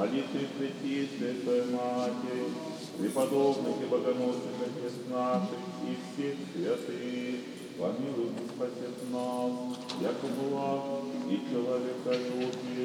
молитвы святей, Святой Матери, преподобных и богоносных отец наших и всех святых, помилуй и спаси нас, яко благ и человеколюбие.